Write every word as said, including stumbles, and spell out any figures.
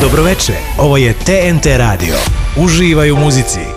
Dobroveče, ovo je T N T Radio. Uživaj u muzici.